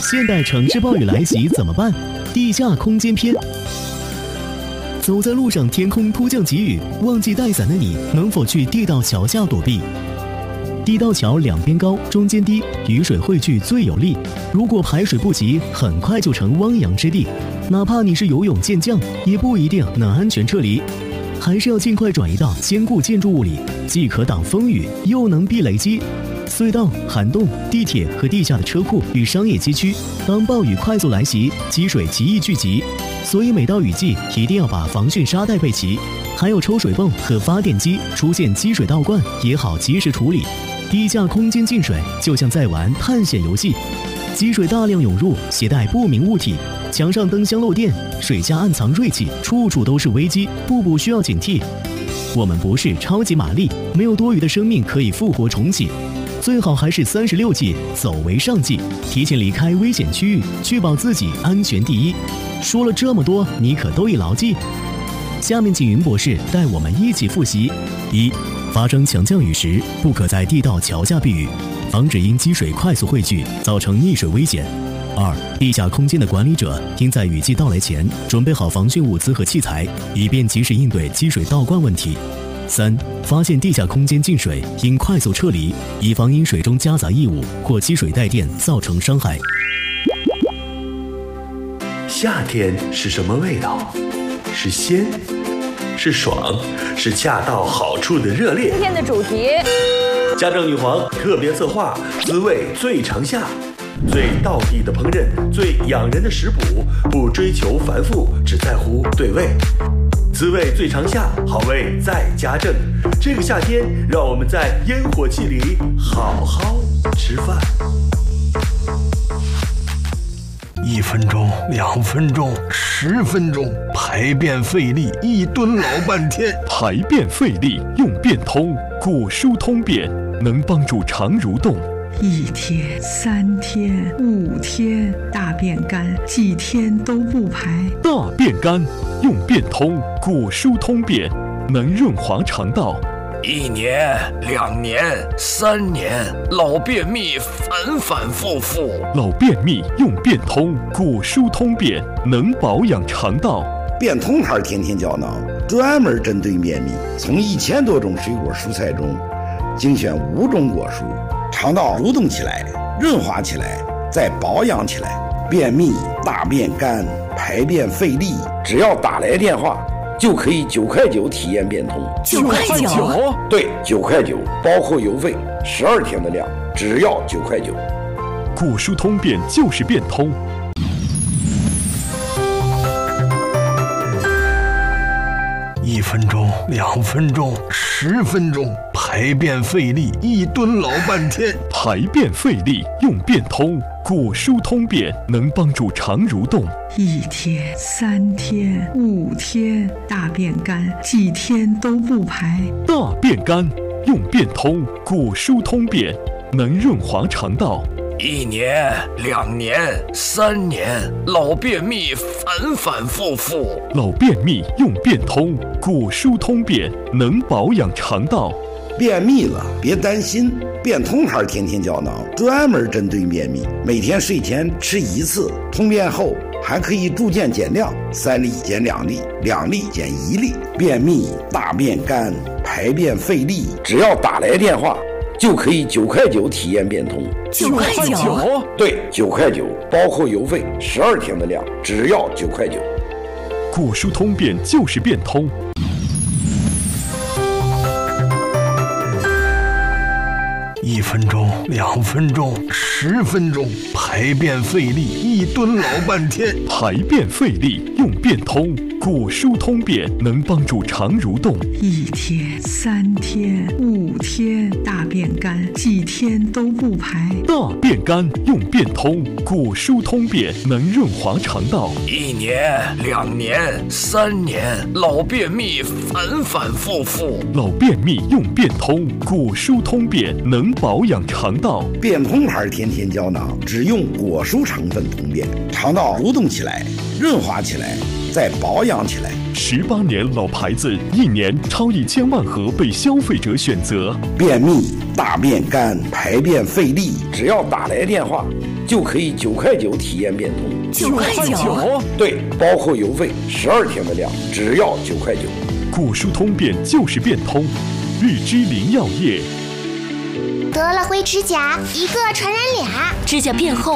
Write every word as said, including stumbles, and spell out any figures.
现代城市暴雨来袭怎么办？地下空间篇。走在路上，天空突降急雨，忘记带伞的你，能否去地道桥下躲避？地道桥两边高，中间低，雨水汇聚最有力。如果排水不及，很快就成汪洋之地。哪怕你是游泳健将，也不一定能安全撤离。还是要尽快转移到坚固建筑物里，既可挡风雨，又能避雷击。隧道、涵洞、地铁和地下的车库与商业街区，当暴雨快速来袭，积水极易聚集，所以每到雨季一定要把防汛沙袋备齐。还有抽水泵和发电机出现积水倒灌也好及时处理。地下空间进水就像在玩探险游戏，积水大量涌入，携带不明物体，墙上灯箱漏电，水下暗藏锐器，处处都是危机，步步需要警惕。我们不是超级玛丽，没有多余的生命可以复活重启，最好还是三十六计，走为上计，提前离开危险区域，确保自己安全第一。说了这么多，你可都已牢记。下面景云博士带我们一起复习：一、发生强降雨时，不可在地道桥下避雨，防止因积水快速汇聚造成溺水危险。二、地下空间的管理者应在雨季到来前准备好防汛物资和器材，以便及时应对积水倒灌问题。三、发现地下空间进水，应快速撤离，以防因水中夹杂异物或积水带电造成伤害。 夏天是什么味道？是鲜，是爽，是恰到好处的热烈。 今天的主题， 家政女皇特别策划，滋味最长夏。最道地的烹饪，最养人的食谱，不追求繁复，只在乎对味。滋味最长夏，好味在家政。这个夏天，让我们在烟火气里好好吃饭。 一分钟，两分钟，十分钟，排便费力，一蹲老半天。 排便费力，用便通，果蔬通便，能帮助肠蠕动。 一天、三天、五天，大便干，几天都不排。 大便干，用便通，果蔬通便，能润滑肠道。 一年、两年、三年，老便秘反反复复。 老便秘用便通，果蔬通便，能保养肠道。 便通牌天天胶囊，专门针对便秘，从一千多种水果蔬菜中精选五种果蔬。肠道蠕动起来，润滑起来，再保养起来。便秘、大便干、排便费力，只要打来电话，就可以九块九体验便通。 九块九？ 对，九块九，包括邮费，十二天的量，只要九块九。 果蔬通便就是便通。 一分钟，两分钟，十分钟，排便费力，一蹲老半天。 排便费力，用便通，果蔬通便，能帮助肠蠕动。 一天、三天、五天，大便干，几天都不排。 大便干，用便通，果蔬通便，能润滑肠道。 一年、两年、三年，老便秘反反复复。 老便秘用便通，果蔬通便，能保养肠道。 便秘了别担心，便通牌天天胶囊专门针对便秘，每天睡前吃一次，通便后还可以逐渐减量，三粒减两粒，两粒减一粒。便秘、大便干、排便费力，只要打来电话，就可以九块九体验便通。 九块九？ 对，九块九，包括邮费，十二天的量，只要九块九。 果蔬通便就是便通。 一分钟，两分钟，十分钟，排便费力，一蹲老半天。 排便费力，用便通，果蔬通便，能帮助肠蠕动。 一天、三天、五天，大便干，几天都不排。 大便干，用便通，果蔬通便，能润滑肠道。 一年、两年、三年，老便秘反反复复。 老便秘用便通，果蔬通便，能保养肠道。 便通牌天天胶囊只用果蔬成分通便，肠道蠕动起来，润滑起来，再保养起来。 十八年老牌子，一年超一千万盒被消费者选择。 便秘、大便干、排便费力，只要打来电话， 就可以九块九体验变通。 九块九？ 对，包括邮费，十二天的量只要九块九。 古书通变就是变通，日之灵药业。 得了灰指甲，一个传染俩， 指甲变厚